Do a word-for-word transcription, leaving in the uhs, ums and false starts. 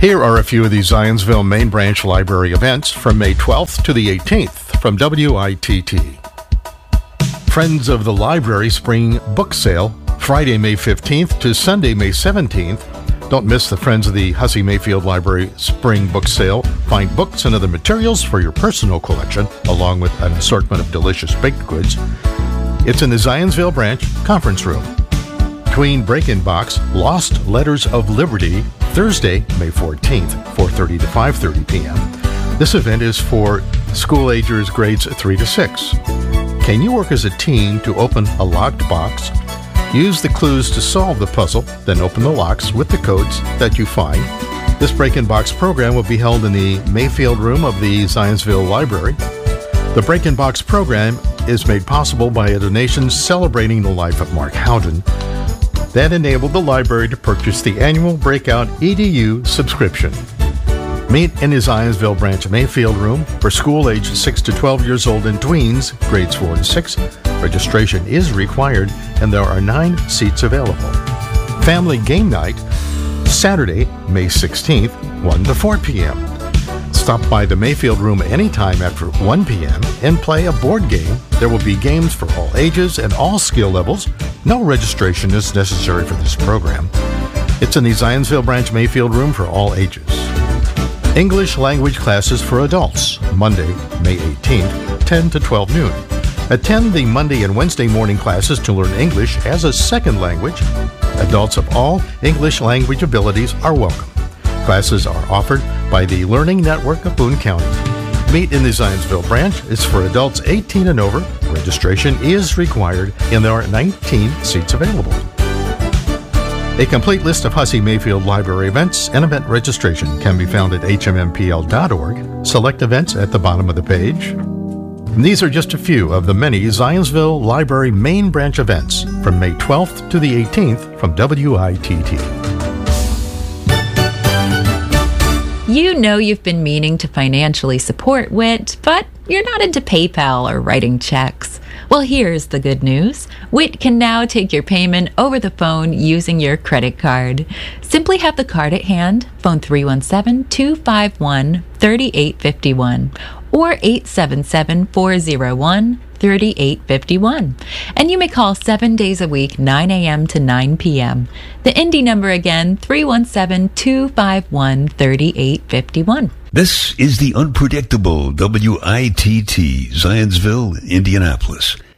Here are a few of the Zionsville Main Branch Library events from May twelfth to the eighteenth from W I T T. Friends of the Library Spring Book Sale, Friday, May fifteenth to Sunday, May seventeenth. Don't miss the Friends of the Hussey Mayfield Library Spring Book Sale. Find books and other materials for your personal collection, along with an assortment of delicious baked goods. It's in the Zionsville Branch Conference Room. Tween Break-In Box, Lost Letters of Liberty, Thursday, May fourteenth, four thirty to five thirty p.m. This event is for school-agers grades three to six. Can you work as a team to open a locked box? Use the clues to solve the puzzle, then open the locks with the codes that you find. This Break-In Box program will be held in the Mayfield Room of the Zionsville Library. The Break-In Box program is made possible by a donation celebrating the life of Mark Howden that enabled the library to purchase the annual Breakout E D U subscription. Meet in the Zionsville Branch Mayfield Room for school aged six to twelve years old and tweens, grades four to six. Registration is required and there are nine seats available. Family Game Night, Saturday, May sixteenth, one to four p.m. Stop by the Mayfield Room anytime after one p.m. and play a board game. There will be games for all ages and all skill levels. No registration is necessary for this program. It's in the Zionsville Branch Mayfield Room for all ages. English language classes for adults, Monday, May eighteenth, ten to twelve noon. Attend the Monday and Wednesday morning classes to learn English as a second language. Adults of all English language abilities are welcome. Classes are offered by the Learning Network of Boone County. Meet in the Zionsville Branch is for adults eighteen and over. Registration is required and there are nineteen seats available. A complete list of Hussey Mayfield Library events and event registration can be found at H M M P L dot org. Select events at the bottom of the page. And these are just a few of the many Zionsville Library Main Branch events from May twelfth to the eighteenth from W I T T. You know you've been meaning to financially support W I T, but you're not into PayPal or writing checks. Well, here's the good news. W I T can now take your payment over the phone using your credit card. Simply have the card at hand, phone three one seven, two five one, three eight five one or eight seven seven, four zero one, three eight five one. And you may call seven days a week, nine a.m. to nine p.m. The Indy number again, three one seven, two five one, three eight five one. This is the unpredictable W I T T, Zionsville, Indianapolis.